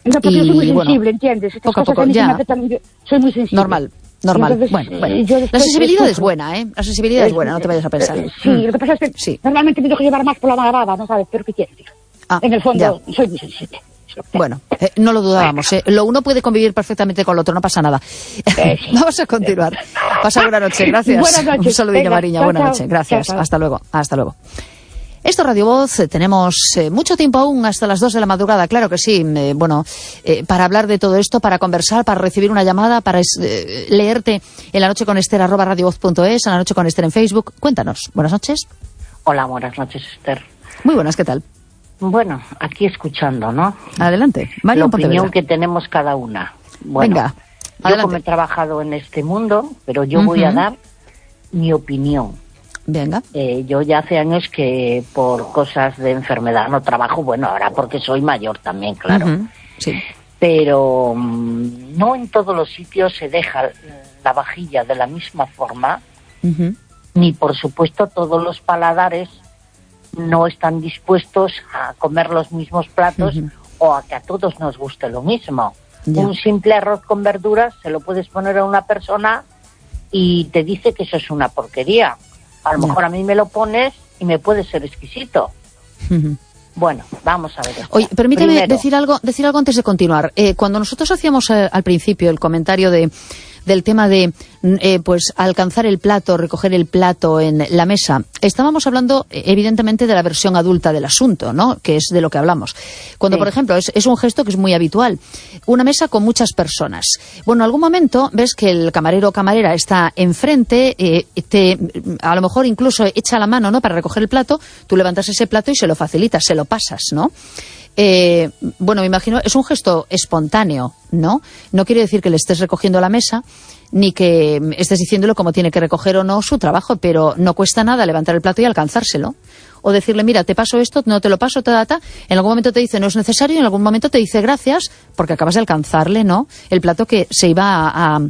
No, porque yo soy muy sensible, ¿entiendes? Estas poco a cosas poco, a mí ya. me afectan, yo soy muy sensible. Normal. Entonces, Bueno. La yo sensibilidad es buena, ¿eh? La sensibilidad es buena, no te vayas a pensar. Sí, lo que pasa es que normalmente me dejo llevar más por la baba, ¿no sabes? Pero ¿qué quieres decir? En el fondo, soy muy sensible. Bueno, no lo dudábamos, ¿eh? Lo uno puede convivir perfectamente con lo otro, no pasa nada. Vamos a continuar. Pasa buena noche, gracias. Buenas noches. Un saludillo, Mariña, buena noche. Gracias, chao. Hasta luego. Esto es Radio Voz, tenemos mucho tiempo aún hasta las 2 de la madrugada, claro que sí, para hablar de todo esto, para conversar, para recibir una llamada, para leerte en la noche con Esther @radiovoz.es, en la noche con Esther en Facebook. Cuéntanos, buenas noches. Hola, buenas noches, Esther. Muy buenas, ¿qué tal? Bueno, aquí escuchando, ¿no? Adelante, María. La opinión que tenemos cada una. Bueno, venga, yo como he trabajado en este mundo, pero yo voy a dar mi opinión. Venga. Yo ya hace años que por cosas de enfermedad no trabajo, bueno, ahora porque soy mayor también, claro. Sí. Pero no en todos los sitios se deja la vajilla de la misma forma, ni por supuesto todos los paladares no están dispuestos a comer los mismos platos o a que a todos nos guste lo mismo. Un simple arroz con verduras se lo puedes poner a una persona y te dice que eso es una porquería. A lo mejor a mí me lo pones y me puede ser exquisito. Bueno, vamos a ver esto. Oye, permíteme decir algo antes de continuar. Cuando nosotros hacíamos al principio el comentario del tema de pues alcanzar el plato, recoger el plato en la mesa, estábamos hablando evidentemente de la versión adulta del asunto, ¿no? Que es de lo que hablamos. Cuando, por ejemplo, es un gesto que es muy habitual. Una mesa con muchas personas. Bueno, en algún momento ves que el camarero o camarera está enfrente, a lo mejor incluso echa la mano, ¿no?, para recoger el plato, tú levantas ese plato y se lo facilitas, se lo pasas, ¿no? Bueno, me imagino, es un gesto espontáneo, ¿no? No quiere decir que le estés recogiendo la mesa, ni que estés diciéndole cómo tiene que recoger o no su trabajo, pero no cuesta nada levantar el plato y alcanzárselo. O decirle, mira, te paso esto, no te lo paso, en algún momento te dice no es necesario, y en algún momento te dice gracias, porque acabas de alcanzarle, ¿no?, el plato que se iba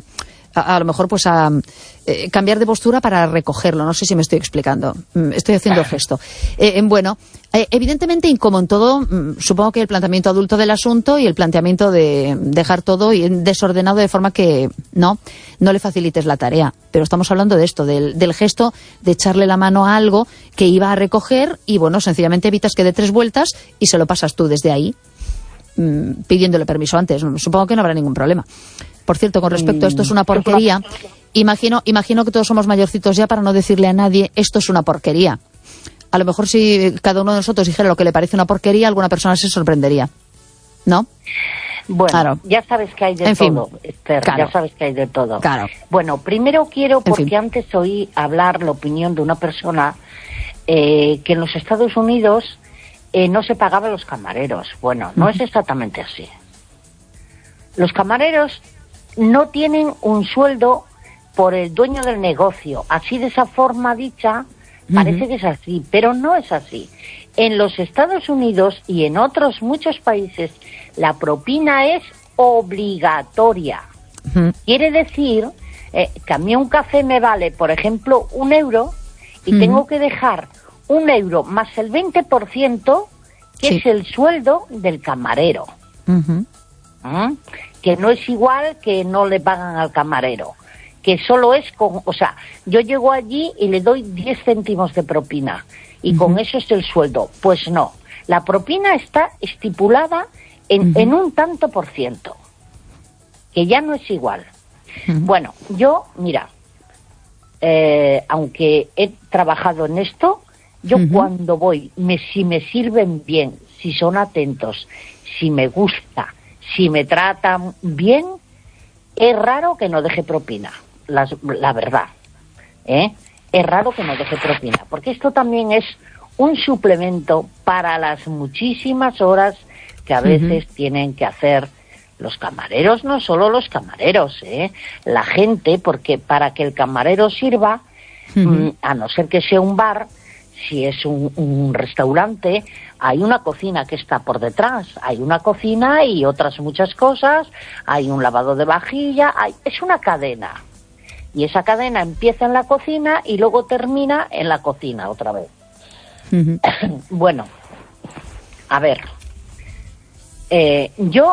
a lo mejor pues a cambiar de postura para recogerlo. No sé si me estoy explicando. Estoy haciendo el gesto. Bueno, evidentemente, y como en todo, supongo que el planteamiento adulto del asunto y el planteamiento de dejar todo desordenado de forma que no le facilites la tarea. Pero estamos hablando de esto, del gesto de echarle la mano a algo que iba a recoger y, bueno, sencillamente evitas que dé 3 vueltas y se lo pasas tú desde ahí, pidiéndole permiso antes. Supongo que no habrá ningún problema. Por cierto, con respecto a esto es una porquería, imagino que todos somos mayorcitos ya para no decirle a nadie esto es una porquería. A lo mejor si cada uno de nosotros dijera lo que le parece una porquería, alguna persona se sorprendería, ¿no? Bueno, claro. Ya sabes que hay de todo, Esther, claro. Ya sabes que hay de todo. Claro. Bueno, primero quiero, porque antes oí hablar la opinión de una persona que en los Estados Unidos no se pagaba a los camareros. Bueno, no es exactamente así. Los camareros no tienen un sueldo por el dueño del negocio. Así, de esa forma dicha, parece que es así, pero no es así. En los Estados Unidos y en otros muchos países, la propina es obligatoria. Quiere decir que a mí un café me vale, por ejemplo, €1 y tengo que dejar €1 más el 20%, que es el sueldo del camarero. Que no es igual que no le pagan al camarero, que solo es yo llego allí y le doy 10 céntimos de propina y con eso es el sueldo. Pues no, la propina está estipulada en un tanto por ciento, que ya no es igual. Bueno, yo, mira, aunque he trabajado en esto, yo cuando voy, si me sirven bien, si son atentos, si me gusta, si me tratan bien, es raro que no deje propina, la verdad. Es raro que no deje propina, porque esto también es un suplemento para las muchísimas horas que a veces tienen que hacer los camareros, no solo los camareros, la gente, porque para que el camarero sirva, a no ser que sea un bar, si es un restaurante, hay una cocina que está por detrás, hay una cocina y otras muchas cosas, hay un lavado de vajilla, es una cadena. Y esa cadena empieza en la cocina y luego termina en la cocina otra vez. Bueno, a ver, yo